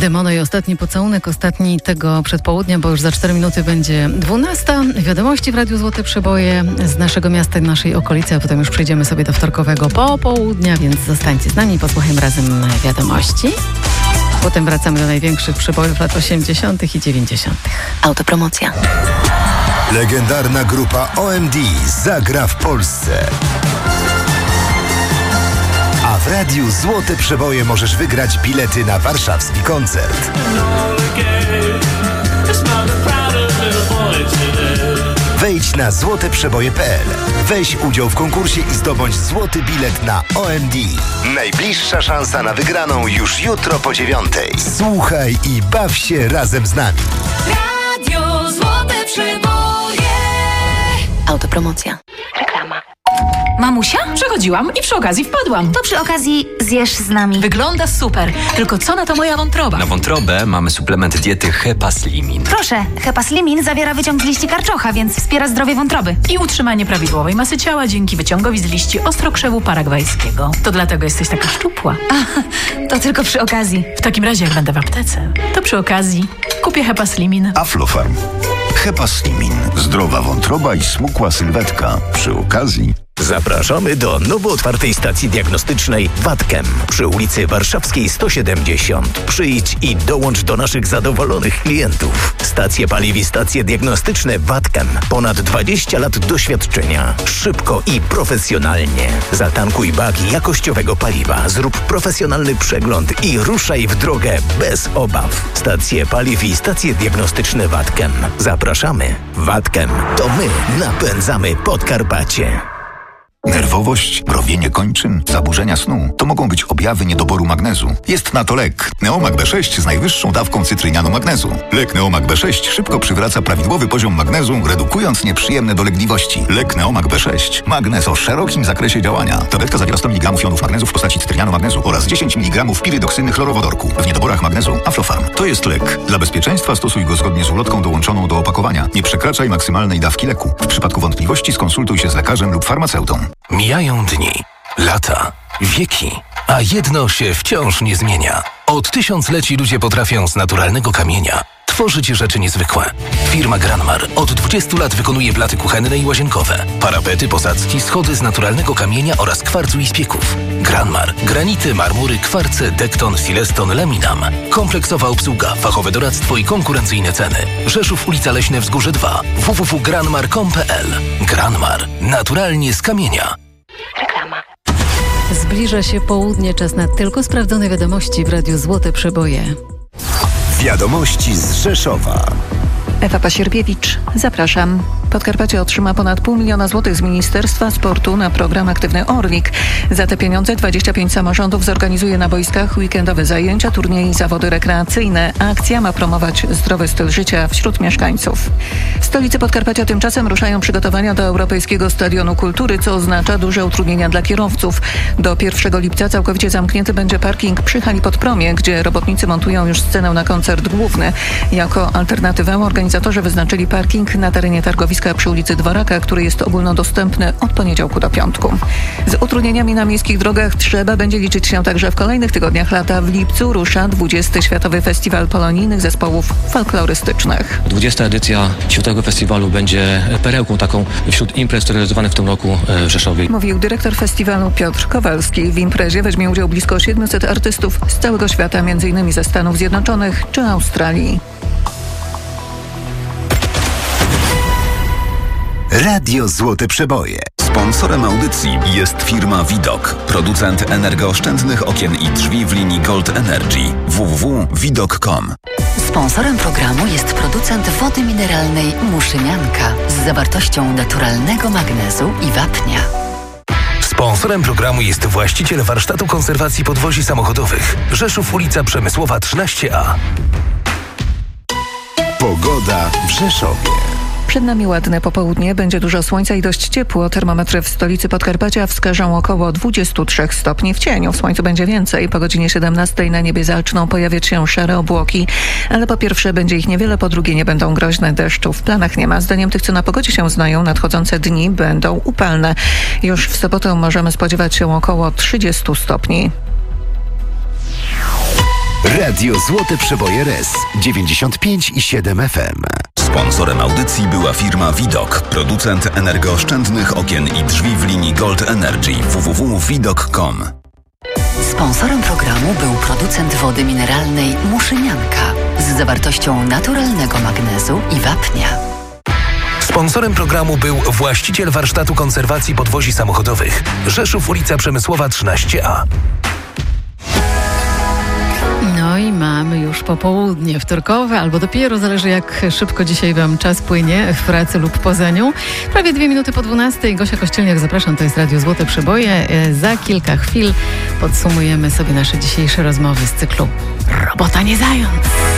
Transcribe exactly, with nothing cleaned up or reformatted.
Demono i ostatni pocałunek, ostatni tego przedpołudnia, bo już za cztery minuty będzie dwunasta. Wiadomości w Radiu Złote Przeboje z naszego miasta i naszej okolicy, a potem już przejdziemy sobie do wtorkowego popołudnia, więc zostańcie z nami, posłuchajmy razem wiadomości. Potem wracamy do największych przebojów lat osiemdziesiątych i dziewięćdziesiątych. Autopromocja. Legendarna grupa O M D zagra w Polsce. A w Radiu Złote Przeboje możesz wygrać bilety na warszawski koncert. Wejdź na złote przeboje kropka p l. Weź udział w konkursie i zdobądź złoty bilet na O M D. Najbliższa szansa na wygraną już jutro po dziewiątej. Słuchaj i baw się razem z nami. Radio Złote Przeboje. Autopromocja. Reklama. Mamusia? Przechodziłam i przy okazji wpadłam. To przy okazji zjesz z nami. Wygląda super. Tylko co na to moja wątroba? Na wątrobę mamy suplement diety Hepaslimin. Proszę, Hepaslimin zawiera wyciąg z liści karczocha, więc wspiera zdrowie wątroby. I utrzymanie prawidłowej masy ciała dzięki wyciągowi z liści ostrokrzewu paragwajskiego. To dlatego jesteś taka szczupła. A, to tylko przy okazji. W takim razie, jak będę w aptece, to przy okazji kupię Hepaslimin. Aflofarm. Hepaslimin. Zdrowa wątroba i smukła sylwetka. Przy okazji... Zapraszamy do nowo otwartej stacji diagnostycznej Watkem przy ulicy Warszawskiej sto siedemdziesiąt. Przyjdź i dołącz do naszych zadowolonych klientów. Stacje paliw i stacje diagnostyczne Watkem. Ponad dwadzieścia lat doświadczenia. Szybko i profesjonalnie. Zatankuj bak jakościowego paliwa, zrób profesjonalny przegląd i ruszaj w drogę bez obaw. Stacje paliw i stacje diagnostyczne Watkem. Zapraszamy. Watkem to my napędzamy Podkarpacie. Nerwowość, mrowienie kończyn, zaburzenia snu to mogą być objawy niedoboru magnezu. Jest na to lek Neomag B sześć z najwyższą dawką cytrynianu magnezu. Lek Neomag B sześć szybko przywraca prawidłowy poziom magnezu, redukując nieprzyjemne dolegliwości. Lek Neomag B sześć. Magnez o szerokim zakresie działania. Tabletka zawiera sto miligramów jonów magnezu w postaci cytrynianu magnezu oraz dziesięć miligramów pirydoksyny chlorowodorku. W niedoborach magnezu Aflofarm. To jest lek. Dla bezpieczeństwa stosuj go zgodnie z ulotką dołączoną do opakowania. Nie przekraczaj maksymalnej dawki leku. W przypadku wątpliwości skonsultuj się z lekarzem lub farmaceutą. Mijają dni, lata, wieki, a jedno się wciąż nie zmienia. Od tysiącleci ludzie potrafią z naturalnego kamienia tworzyć rzeczy niezwykłe. Firma Granmar od dwudziestu lat wykonuje blaty kuchenne i łazienkowe, parapety, posadzki, schody z naturalnego kamienia oraz kwarcu i spieków. Granmar. Granity, marmury, kwarce, dekton, sileston, laminam. Kompleksowa obsługa, fachowe doradztwo i konkurencyjne ceny. Rzeszów, ulica Leśne Wzgórze dwa. w w w kropka granmar kropka com kropka p l. Granmar. Naturalnie z kamienia. Reklama. Zbliża się południe, czas na tylko sprawdzone wiadomości w Radiu Złote Przeboje. Wiadomości z Rzeszowa. Ewa Pasierbiewicz, zapraszam. Podkarpacie otrzyma ponad pół miliona złotych z Ministerstwa Sportu na program Aktywny Orlik. Za te pieniądze dwadzieścia pięć samorządów zorganizuje na boiskach weekendowe zajęcia, turnieje i zawody rekreacyjne. Akcja ma promować zdrowy styl życia wśród mieszkańców. W stolicy Podkarpacia tymczasem ruszają przygotowania do Europejskiego Stadionu Kultury, co oznacza duże utrudnienia dla kierowców. Do pierwszego lipca całkowicie zamknięty będzie parking przy hali Podpromie, gdzie robotnicy montują już scenę na koncert główny. Jako alternatywę organizatorzy wyznaczyli parking na terenie targowiska przy ulicy Dworaka, który jest ogólnodostępny od poniedziałku do piątku. Z utrudnieniami na miejskich drogach trzeba będzie liczyć się także w kolejnych tygodniach lata. W lipcu rusza dwudziesty Światowy Festiwal Polonijnych Zespołów Folklorystycznych. dwudziesta edycja Światowego Festiwalu będzie perełką taką wśród imprez realizowanych w tym roku w Rzeszowie. Mówił dyrektor festiwalu Piotr Kowalski. W imprezie weźmie udział blisko siedmiuset artystów z całego świata, między innymi ze Stanów Zjednoczonych czy Australii. Radio Złote Przeboje. Sponsorem audycji jest firma Widok, producent energooszczędnych okien i drzwi w linii Gold Energy. w w w kropka widok kropka com. Sponsorem programu jest producent wody mineralnej Muszymianka z zawartością naturalnego magnezu i wapnia. Sponsorem programu jest właściciel warsztatu konserwacji podwozi samochodowych. Rzeszów, ulica Przemysłowa trzynaście A. Pogoda w Rzeszowie. Przed nami ładne popołudnie, będzie dużo słońca i dość ciepło. Termometry w stolicy Podkarpacia wskażą około dwadzieścia trzy stopni w cieniu. W słońcu będzie więcej. Po godzinie siedemnastej na niebie zaczną pojawiać się szare obłoki, ale po pierwsze będzie ich niewiele, po drugie nie będą groźne. Deszczu w planach nie ma. Zdaniem tych, co na pogodzie się znają, nadchodzące dni będą upalne. Już w sobotę możemy spodziewać się około trzydziestu stopni. Radio Złote Przeboje R S dziewięćdziesiąt pięć i siedem F M. Sponsorem audycji była firma Widok, producent energooszczędnych okien i drzwi w linii Gold Energy. w w w kropka widok kropka com. Sponsorem programu był producent wody mineralnej Muszynianka z zawartością naturalnego magnezu i wapnia. Sponsorem programu był właściciel warsztatu konserwacji podwozi samochodowych. Rzeszów, ulica Przemysłowa trzynaście A. No i mamy już popołudnie wtorkowe, albo dopiero, zależy jak szybko dzisiaj Wam czas płynie w pracy lub poza nią. Prawie dwie minuty po dwunastej. Gosia Kościelniak, zapraszam, to jest Radio Złote Przeboje. Za kilka chwil podsumujemy sobie nasze dzisiejsze rozmowy z cyklu Robota nie zając.